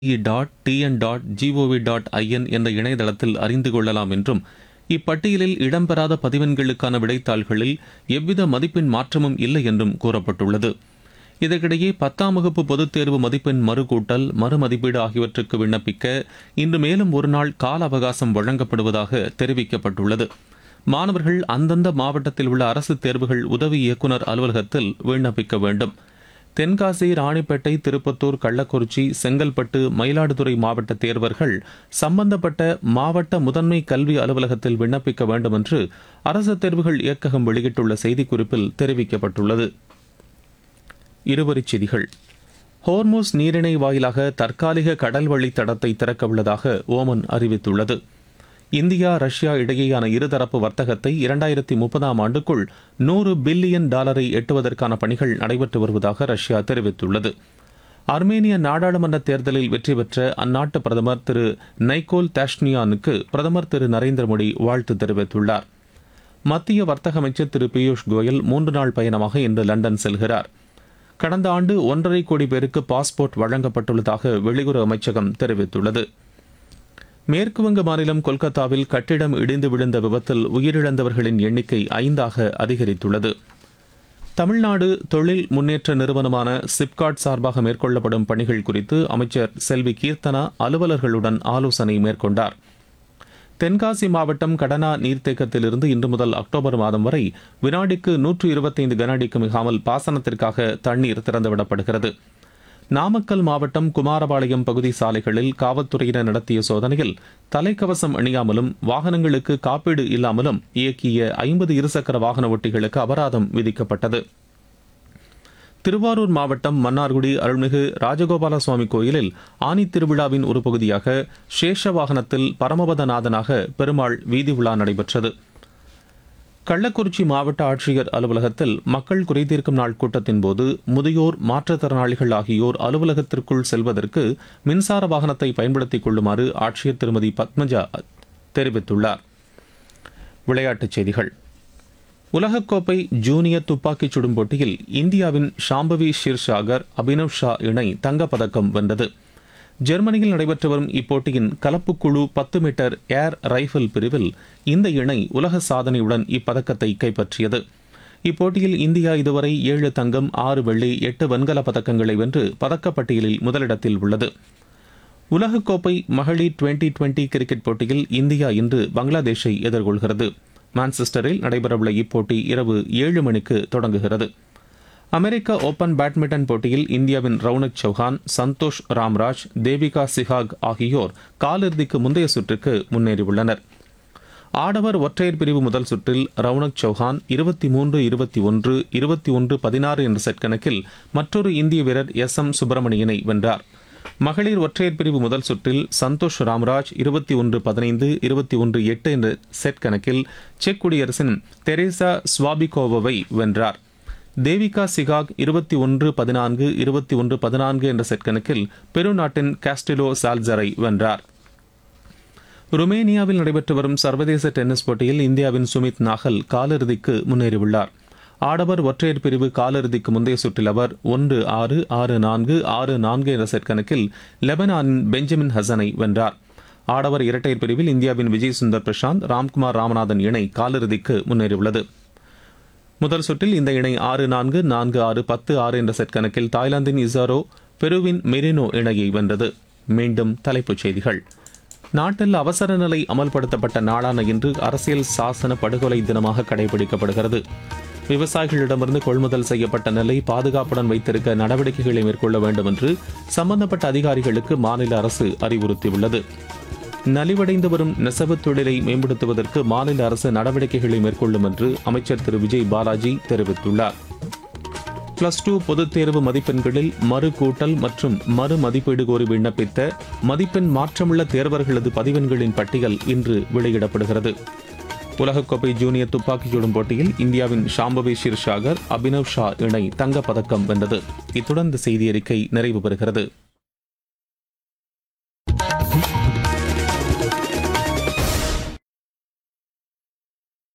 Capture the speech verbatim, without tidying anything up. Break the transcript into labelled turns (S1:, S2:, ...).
S1: Dot TN dot gov dot IN என்ற இணையதளத்தில் அறிந்து கொள்ளலாம் என்றும், இப்பட்டியலில் இடம்பெறாத பதிவெண்களுக்கான விடைத்தாள்களில் எவ்வித மதிப்பெண் மாற்றமும் இல்லை என்றும் கூறப்பட்டுள்ளது. இதற்கிடையே பத்தாம் வகுப்பு பொதுத் தேர்வு மதிப்பெண் மறுகூட்டல், மறுமதிப்பீடு ஆகியவற்றுக்கு விண்ணப்பிக்க இன்று மேலும் ஒருநாள் கால அவகாசம் வழங்கப்படுவதாக தெரிவிக்கப்பட்டுள்ளது. மாணவர்கள் அந்தந்த மாவட்டத்தில் உள்ள அரசு தேர்வுகள் உதவி இயக்குநர் அலுவலகத்தில் விண்ணப்பிக்க வேண்டும். தென்காசி, ராணிப்பேட்டை, திருப்பத்தூர், கள்ளக்குறிச்சி, செங்கல்பட்டு, மயிலாடுதுறை மாவட்ட தேர்வர்கள் சம்பந்தப்பட்ட மாவட்ட முதன்மை கல்வி அலுவலகத்தில் விண்ணப்பிக்க வேண்டும் என்று அரசு தேர்வுகள் இயக்ககம் வெளியிட்டுள்ள செய்திக்குறிப்பில் தெரிவிக்கப்பட்டுள்ளது. இருவரிச் செய்திகள். ஹோர்முஸ் நீரிணை வாயிலாக தற்காலிக கடல் வழி தடத்தை திறக்கவுள்ளதாக ஓமன் அறிவித்துள்ளது. இந்தியா, ரஷ்யா இடையேயான இருதரப்பு வர்த்தகத்தை இரண்டாயிரத்தி முப்பதாம் ஆண்டுக்குள் நூறு பில்லியன் டாலரை எட்டுவதற்கான பணிகள் நடைபெற்று வருவதாக ரஷ்யா தெரிவித்துள்ளது. ஆர்மேனிய நாடாளுமன்ற தேர்தலில் வெற்றி பெற்ற அந்நாட்டு பிரதமர் திரு நைகோல் தாஷ்னியானுக்கு பிரதமர் திரு நரேந்திர மோடி வாழ்த்து தெரிவித்துள்ளார். மத்திய வர்த்தக அமைச்சர் திரு பியூஷ் கோயல் மூன்று நாள் பயணமாக இன்று லண்டன் செல்கிறார். கடந்த ஆண்டு ஒன்றரை கோடி பேருக்கு பாஸ்போர்ட் வழங்கப்பட்டுள்ளதாக வெளியுறவு அமைச்சகம் தெரிவித்துள்ளது. மேற்குவங்க மாநிலம் கொல்கத்தாவில் கட்டிடம் இடிந்து விழுந்த விபத்தில் உயிரிழந்தவர்களின் எண்ணிக்கை ஐந்தாக அதிகரித்துள்ளது. தமிழ்நாடு தொழில் முன்னேற்ற நிறுவனமான சிப்காட் சார்பாக மேற்கொள்ளப்படும் பணிகள் குறித்து அமைச்சர் செல்வி கீர்த்தனா அலுவலர்களுடன் ஆலோசனை மேற்கொண்டார். தென்காசி மாவட்டம் கடனா நீர்த்தேக்கத்திலிருந்து இன்று முதல் அக்டோபர் மாதம் வரை வினாடிக்கு நூற்று இருபத்தைந்து கனஅடிக்கு மிகாமல் பாசனத்திற்காக தண்ணீர் திறந்துவிடப்படுகிறது. நாமக்கல் மாவட்டம் குமாரபாளையம் பகுதி சாலைகளில் காவல்துறையினர் நடத்திய சோதனையில் தலைக்கவசம் அணியாமலும் வாகனங்களுக்கு காப்பீடு இல்லாமலும் இயக்கிய ஐம்பது இருசக்கர வாகன ஓட்டிகளுக்கு அபராதம் விதிக்கப்பட்டது. திருவாரூர் மாவட்டம் மன்னார்குடி அருள்மிகு ராஜகோபால சுவாமி கோயிலில் ஆனி திருவிழாவின் ஒரு பகுதியாக சேஷ வாகனத்தில் பரமபதநாதனாக பெருமாள் வீதி உலா நடைபெற்றது. கள்ளக்குறிச்சி மாவட்ட ஆட்சியர் அலுவலகத்தில் மக்கள் குறைதீர்க்கும் நாள் கூட்டத்தின் போது முதியோர், மாற்றுத்திறனாளிகள் ஆகியோர் அலுவலகத்திற்குள் செல்வதற்கு மின்சார வாகனத்தை பயன்படுத்திக் கொள்ளுமாறு ஆட்சியர் திருமதி பத்மஜா தெரிவித்துள்ளார். விளையாட்டுச் செய்திகள். உலகக்கோப்பை ஜூனியர் துப்பாக்கிச் சுடும் போட்டியில் இந்தியாவின் ஷாம்பவி ஷிர்ஷாகர், அபினவ் ஷா இணை தங்கப்பதக்கம் வென்றது. ஜெர்மனியில் நடைபெற்று வரும் இப்போட்டியின் கலப்புக்குழு பத்து மீட்டர் ஏர் ரைஃபிள் பிரிவில் இந்த இணை உலக சாதனையுடன் இப்பதக்கத்தை கைப்பற்றியது. இப்போட்டியில் இந்தியா இதுவரை ஏழு தங்கம், ஆறு வெள்ளி, எட்டு வெண்கல பதக்கங்களை வென்று பதக்கப்பட்டியலில் முதலிடத்தில் உள்ளது. உலகக்கோப்பை மகளிர் டுவெண்டி டுவெண்டி கிரிக்கெட் போட்டியில் இந்தியா இன்று பங்களாதேஷை எதிர்கொள்கிறது. மான்செஸ்டரில் நடைபெறவுள்ள இப்போட்டி இரவு ஏழு மணிக்கு தொடங்குகிறது. அமெரிக்க ஓபன் பேட்மிண்டன் போட்டியில் இந்தியாவின் ரவுனக் சௌஹான், சந்தோஷ் ராம்ராஜ், தேவிகா சிஹாக் ஆகியோர் காலிறுதிக்கு முந்தைய சுற்றுக்கு முன்னேறியுள்ளனர். ஆடவர் ஒற்றையர் பிரிவு முதல் சுற்றில் ரவுனக் சௌஹான் இருபத்தி மூன்று இருபத்தி ஒன்று, இருபத்தி ஒன்று பதினாறு என்ற செட் கணக்கில் மற்றொரு இந்திய வீரர் எஸ் எம் சுப்பிரமணியனை வென்றார். மகளிர் ஒற்றையர் பிரிவு முதல் சுற்றில் சந்தோஷ் ராம்ராஜ் இருபத்தி ஒன்று பதினைந்து, இருபத்தி ஒன்று எட்டு என்ற செட் கணக்கில் செக் குடியரசின் தெரேசா ஸ்வாபிகோவாவை வென்றார். தேவிகா சிகாக் இருபத்தி ஒன்று பதினான்கு, இருபத்தி ஒன்று பதினான்கு என்ற செட் கணக்கில் பெரு நாட்டின் காஸ்டிலோ சால்சரை வென்றார். ருமேனியாவில் நடைபெற்று வரும் சர்வதேச டென்னிஸ் போட்டியில் இந்தியாவின் சுமித் நாகல் காலிறுதிக்கு முன்னேறியுள்ளார். ஆடவர் ஒற்றையர் பிரிவு காலிறுதிக்கு முந்தைய சுற்றில் அவர் ஒன்று ஆறு, ஆறு நான்கு, ஆறு நான்கு என்ற செட் கணக்கில் லெபனானின் பெஞ்சமின் ஹசனை வென்றார். ஆடவர் இரட்டையர் பிரிவில் இந்தியாவின் விஜய் சுந்தர் பிரசாந்த், ராம்குமார் ராமநாதன் இணை காலிறுதிக்கு முன்னேறியுள்ளது. முதல் சுற்றில் இந்த இணை ஆறு நான்கு, நான்கு ஆறு, பத்து ஆறு என்ற செட் கணக்கில் தாய்லாந்தின் இசாரோ, பெருவின் மெரினோ இணையை வென்றது. மீண்டும் தலைப்புச் செய்திகள். நாட்டில் அவசர நிலை அமல்படுத்தப்பட்ட நாளான இன்று அரசியல் சாசன படுகொலை தினமாக கடைபிடிக்கப்படுகிறது. விவசாயிகளிடமிருந்து கொள்முதல் செய்யப்பட்ட நெல்லை பாதுகாப்புடன் வைத்திருக்க நடவடிக்கைகளை மேற்கொள்ள வேண்டும் என்று சம்பந்தப்பட்ட அதிகாரிகளுக்கு மாநில அரசு அறிவுறுத்தியுள்ளது. நலிவடைந்து வரும் நெசவுத் தொழிலை மேம்படுத்துவதற்கு மாநில அரசு நடவடிக்கைகளை மேற்கொள்ளும் என்று அமைச்சர் திரு விஜய் பாலாஜி தெரிவித்துள்ளார். பிளஸ் டூ பொதுத் தேர்வு மதிப்பெண்களில் மறு கூட்டல் மற்றும் மறு மதிப்பீடு கோரி விண்ணப்பித்த மதிப்பெண் மாற்றமுள்ள தேர்வர்களது பதிவெண்களின் பட்டியல் இன்று வெளியிடப்படுகிறது. உலகக்கோப்பை ஜூனியர் துப்பாக்கிச் சுடும் போட்டியில் இந்தியாவின் ஷாம்பவி ஷிர்ஷாகர், அபினவ் ஷா இணை தங்கப்பதக்கம் வென்றது. இத்துடன் இந்த செய்தி அறிக்கை நிறைவு பெறுகிறது.